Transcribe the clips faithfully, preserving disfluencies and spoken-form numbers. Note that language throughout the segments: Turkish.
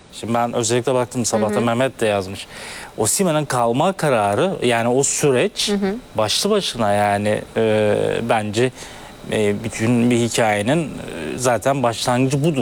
Şimdi ben özellikle baktım, sabahta Mehmet de yazmış. Osimhen'in kalma kararı, yani o süreç hı hı. başlı başına yani e, bence e, bütün bir hikayenin e, zaten başlangıcı budur.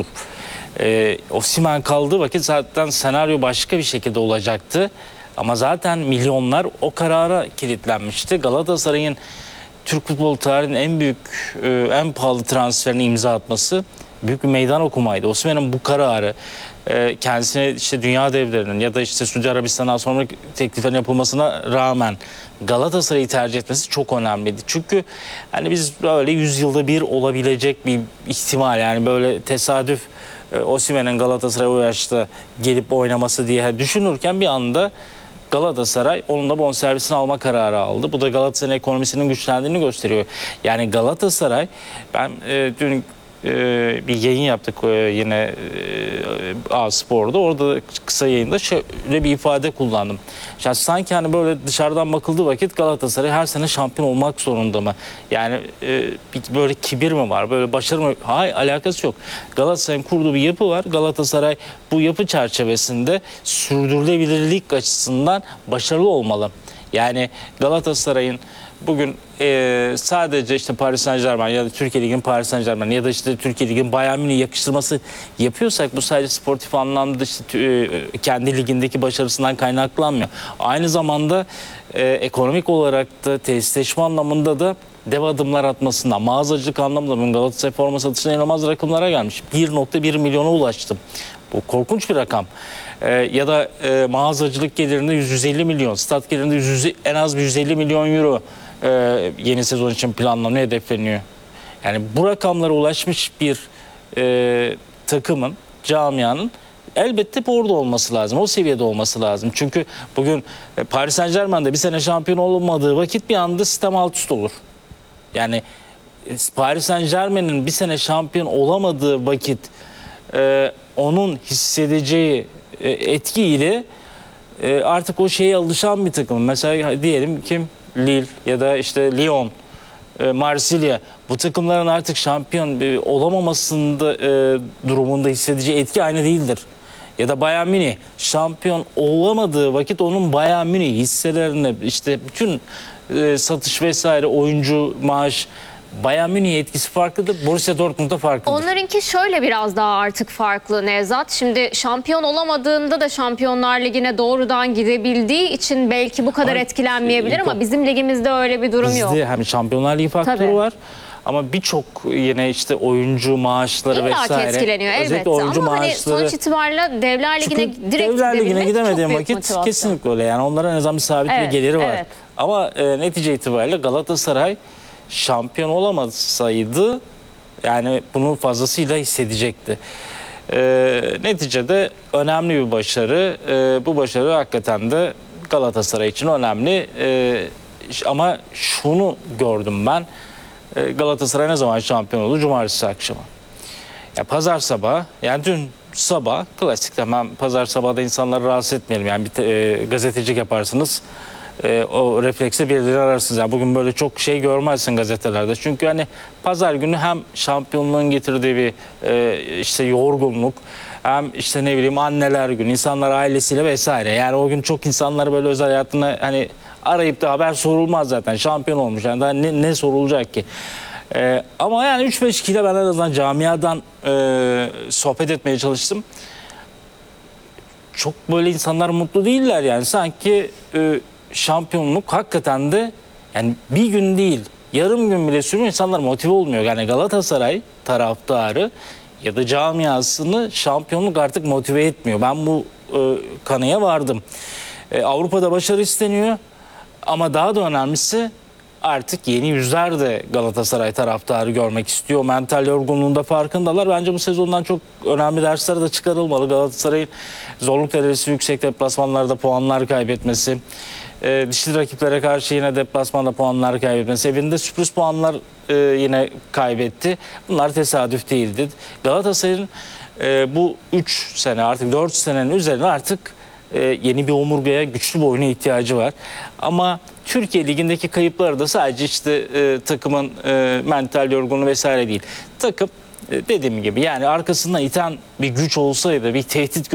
E, Osimhen kaldığı vakit zaten senaryo başka bir şekilde olacaktı. Ama zaten milyonlar o karara kilitlenmişti. Galatasaray'ın Türk futbol tarihinin en büyük, e, en pahalı transferini imza atması büyük bir meydan okumaydı. Osimhen'in bu kararı e, kendisine işte dünya devlerinin ya da işte Suudi Arabistan'a sonra tekliflerin yapılmasına rağmen Galatasaray'ı tercih etmesi çok önemliydi. Çünkü hani biz böyle yüz yılda bir olabilecek bir ihtimal, yani böyle tesadüf e, Osimhen'in Galatasaray'a o yaşta gelip oynaması diye düşünürken bir anda Galatasaray onun da bonservisini alma kararı aldı. Bu da Galatasaray'ın ekonomisinin güçlendiğini gösteriyor. Yani Galatasaray, ben e, dün e, bir yayın yaptık e, yine e, A-Spor'da. Orada kısa yayında şöyle bir ifade kullandım. Yani sanki hani böyle dışarıdan bakıldığı vakit Galatasaray her sene şampiyon olmak zorunda mı? Yani e, bir, böyle kibir mi var? Böyle başarı mı? Hayır, alakası yok. Galatasaray'ın kurduğu bir yapı var. Galatasaray bu yapı çerçevesinde sürdürülebilirlik açısından başarılı olmalı. Yani Galatasaray'ın bugün e, sadece işte Paris Saint-Germain ya da Türkiye Ligi'nin Paris Saint-Germain ya da işte Türkiye Ligi'nin Bayern Münih yakıştırması yapıyorsak, bu sadece sportif anlamda işte e, kendi ligindeki başarısından kaynaklanmıyor. Aynı zamanda e, ekonomik olarak da tesisleşme anlamında da dev adımlar atmasından, mağazacılık anlamında Galatasaray forma satışına inanılmaz rakamlara gelmiş. bir nokta bir milyona ulaştım. Bu korkunç bir rakam. Ee, ya da e, mağazacılık gelirinde yüz elli milyon, stat gelirinde yüz, en az yüz elli milyon euro e, yeni sezon için planlanıyor, hedefleniyor. Yani bu rakamlara ulaşmış bir e, takımın, camianın elbette orada olması lazım. O seviyede olması lazım. Çünkü bugün e, Paris Saint-Germain'de bir sene şampiyon olmadığı vakit bir anda sistem alt üst olur. Yani e, Paris Saint-Germain'in bir sene şampiyon olamadığı vakit e, onun hissedeceği e, etkiyle e, artık o şeye alışan bir takım. Mesela diyelim kim? Lille ya da işte Lyon, e, Marsilya, bu takımların artık şampiyon e, olamamasında e, durumunda hissedeceği etki aynı değildir. Ya da Bayern Münih şampiyon olamadığı vakit onun Bayern Münih hisselerine, işte bütün e, satış vesaire, oyuncu maaş, Bayern Münih etkisi farklıdır. Borussia Dortmund'da farklıdır. Onlarınki şöyle biraz daha artık farklı Nevzat. Şimdi şampiyon olamadığında da Şampiyonlar Ligi'ne doğrudan gidebildiği için belki bu kadar Ay, etkilenmeyebilir yok. ama bizim ligimizde öyle bir durum Bizde yok. hem Şampiyonlar Ligi faktörü Tabii. var. Ama birçok yine işte oyuncu maaşları İlla vesaire. ki etkileniyor Özellikle elbette oyuncu ama hani maaşları. sonuç itibariyle Devler Ligi'ne Çünkü direkt Devler Ligi'ne gidemediğim vakit motivasyon. kesinlikle öyle. Yani onlara en azından bir sabit Evet, bir geliri var. evet. Ama e, netice itibariyle Galatasaray şampiyon olamasaydı yani bunu fazlasıyla hissedecekti. E, neticede önemli bir başarı. E, bu başarı hakikaten de Galatasaray için önemli. E, ama şunu gördüm ben. E, Galatasaray ne zaman şampiyon oldu? Cumartesi akşamı. Ya pazar sabahı, yani dün sabah klasik, hemen pazar sabahı da insanları rahatsız etmeyelim. Yani bir e, gazetecilik yaparsınız. E, o refleksle birileri ararsınız. Yani bugün böyle çok şey görmezsin gazetelerde. Çünkü hani pazar günü hem şampiyonluğun getirdiği bir e, işte yorgunluk, hem işte ne bileyim anneler günü, insanlar ailesiyle vesaire. Yani o gün çok insanları böyle özel hayatına hani arayıp da haber sorulmaz zaten. Şampiyon olmuş. Yani daha ne, ne sorulacak ki? Ee, ama yani üç beş kişiyle ben en azından camiadan e, sohbet etmeye çalıştım. Çok böyle insanlar mutlu değiller yani. Sanki e, şampiyonluk hakikaten de yani bir gün değil, yarım gün bile sürüyor, insanlar motive olmuyor. Yani Galatasaray taraftarı ya da camiasını şampiyonluk artık motive etmiyor. Ben bu e, kanıya vardım. E, Avrupa'da başarı isteniyor ama daha da önemlisi artık yeni yüzler de Galatasaray taraftarı görmek istiyor. Mental yorgunluğunda farkındalar. Bence bu sezondan çok önemli dersler de çıkarılmalı. Galatasaray'ın zorluk derecesi yüksek deplasmanlarda puanlar kaybetmesi, e, dişli rakiplere karşı yine deplasmanda puanlar kaybetmesi, evinde sürpriz puanlar e, yine kaybetti. Bunlar tesadüf değildi. Galatasaray'ın e, bu üç sene, artık dört senenin üzerine artık Ee, yeni bir omurgaya, güçlü bir oyuna ihtiyacı var. Ama Türkiye Ligi'ndeki kayıpları da sadece işte e, takımın e, mental yorgunluğu vesaire değil. Takım e, dediğim gibi yani arkasından iten bir güç olsaydı, bir tehdit